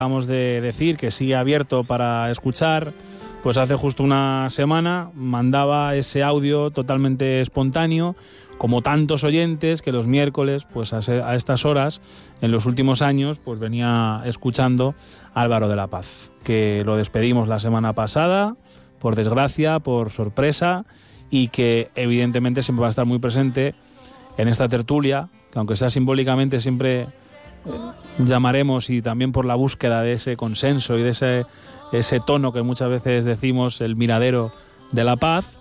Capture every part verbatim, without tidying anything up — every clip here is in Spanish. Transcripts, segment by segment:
Acabamos de decir que sigue abierto para escuchar, pues hace justo una semana mandaba ese audio totalmente espontáneo, como tantos oyentes que los miércoles, pues a, se, a estas horas, en los últimos años, pues venía escuchando a Álvaro de la Paz, que lo despedimos la semana pasada, por desgracia, por sorpresa, y que evidentemente siempre va a estar muy presente en esta tertulia, que aunque sea simbólicamente siempre... Eh, llamaremos, y también por la búsqueda de ese consenso y de ese, ese tono que muchas veces decimos, el miradero de la paz,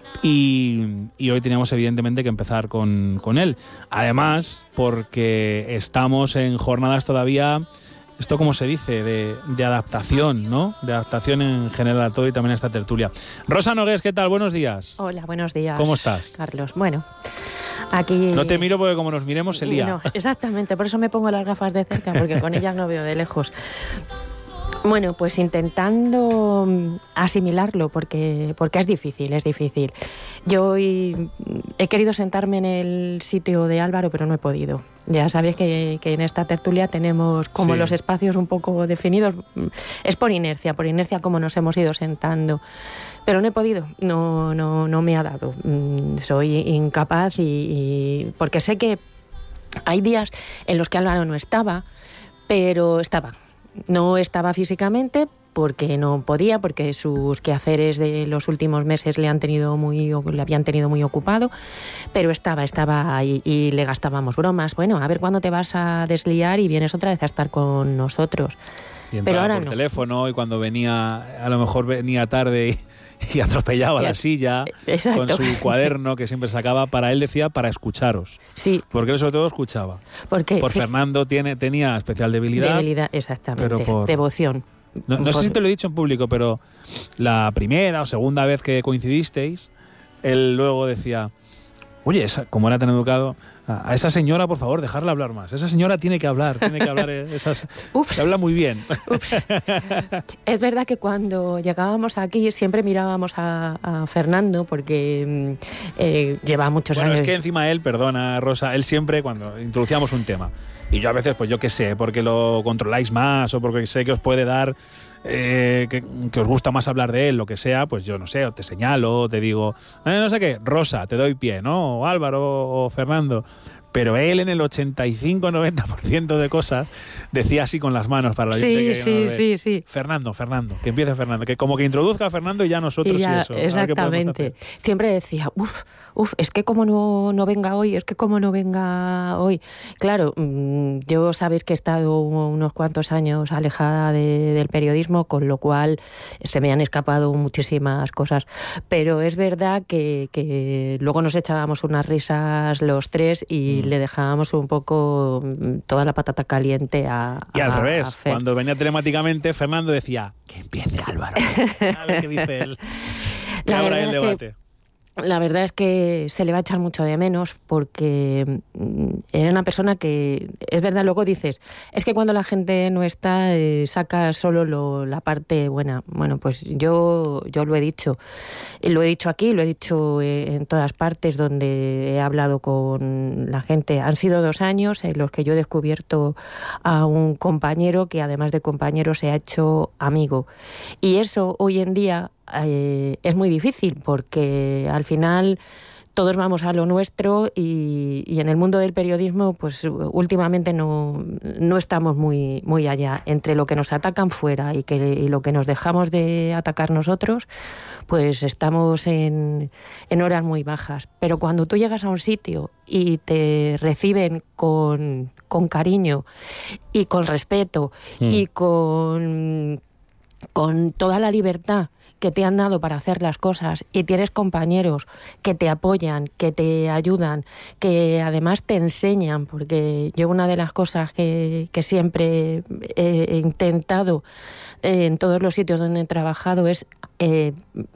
y, y hoy teníamos evidentemente que empezar con, con él. Además, porque estamos en jornadas todavía, esto como se dice, de, de adaptación, ¿no? De adaptación en general a todo y también a esta tertulia. Rosa Nogués, ¿qué tal? Buenos días. Hola, buenos días. ¿Cómo estás? Carlos, bueno... Aquí... No te miro porque como nos miremos se lía. No, exactamente, por eso me pongo las gafas de cerca, porque con ellas no veo de lejos. Bueno, pues intentando asimilarlo, porque, porque es difícil, es difícil. Yo hoy he querido sentarme en el sitio de Álvaro, pero no he podido. Ya sabéis que, que en esta tertulia tenemos como sí. los espacios un poco definidos. Es por inercia, por inercia como nos hemos ido sentando. Pero no he podido, no, no, no me ha dado. Soy incapaz y, y porque sé que hay días en los que Álvaro no estaba, pero estaba. No estaba físicamente porque no podía, porque sus quehaceres de los últimos meses le han tenido muy, le habían tenido muy ocupado, pero estaba, estaba ahí y le gastábamos bromas. Bueno, a ver cuándo te vas a desliar y vienes otra vez a estar con nosotros. Y pero ahora por no. teléfono, y cuando venía, a lo mejor venía tarde y, y atropellaba la silla. Exacto. Con su cuaderno que siempre sacaba, para él decía, para escucharos. Sí. Porque él sobre todo escuchaba. Porque por sí. Fernando tiene, tenía especial debilidad. Debilidad, exactamente. Pero por, devoción. No, no por... sé si te lo he dicho en público, pero la primera o segunda vez que coincidisteis, él luego decía, oye, esa, como era tan educado, a esa señora, por favor, dejarla hablar más. Esa señora tiene que hablar, tiene que hablar. Esas, Ups. Habla muy bien. Ups. Es verdad que cuando llegábamos aquí siempre mirábamos a, a Fernando, porque eh, lleva muchos bueno, años. Bueno, es que encima él, perdona, Rosa, él siempre cuando introducíamos un tema, y yo a veces, pues yo qué sé, porque lo controláis más o porque sé que os puede dar, eh, que, que os gusta más hablar de él, lo que sea, pues yo no sé, o te señalo, te digo, eh, no sé qué, Rosa, te doy pie, ¿no? O Álvaro o Fernando. Pero él en el ochenta y cinco noventa por ciento de cosas decía así con las manos para la gente sí, que sí, no ve. sí, sí. Fernando, Fernando, que empiece Fernando, que como que introduzca a Fernando y ya nosotros y, ya, y eso. Exactamente. Siempre decía, uff, uff, es que como no, no venga hoy, es que como no venga hoy. Claro, yo sabéis que he estado unos cuantos años alejada de, del periodismo, con lo cual se me han escapado muchísimas cosas. Pero es verdad que, que luego nos echábamos unas risas los tres y mm. le dejábamos un poco toda la patata caliente a Y al a, revés, a cuando venía telemáticamente, Fernando decía, que empiece Álvaro. A ver qué dice él. Que abra el debate. La verdad es que se le va a echar mucho de menos, porque era una persona que, es verdad, luego dices, es que cuando la gente no está, eh, saca solo lo, la parte buena. Bueno, pues yo, yo lo he dicho, lo he dicho aquí, lo he dicho en todas partes donde he hablado con la gente. Han sido dos años en los que yo he descubierto a un compañero que, además de compañero, se ha hecho amigo. Y eso hoy en día Eh, es muy difícil, porque al final todos vamos a lo nuestro y, y en el mundo del periodismo pues últimamente no, no estamos muy, muy allá. Entre lo que nos atacan fuera y, que, y lo que nos dejamos de atacar nosotros, pues estamos en, en horas muy bajas. Pero cuando tú llegas a un sitio y te reciben con, con cariño y con respeto mm. y con, con toda la libertad que te han dado para hacer las cosas, y tienes compañeros que te apoyan, que te ayudan, que además te enseñan, porque yo una de las cosas que, que siempre he intentado eh, en todos los sitios donde he trabajado es eh,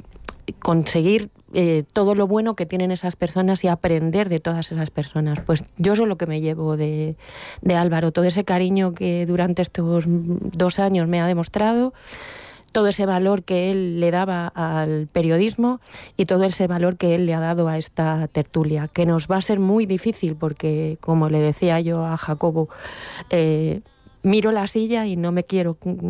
conseguir eh, todo lo bueno que tienen esas personas y aprender de todas esas personas. Pues yo eso es lo que me llevo de, de Álvaro, todo ese cariño que durante estos dos años me ha demostrado, todo ese valor que él le daba al periodismo y todo ese valor que él le ha dado a esta tertulia, que nos va a ser muy difícil porque, como le decía yo a Jacobo, eh, miro la silla y no me quiero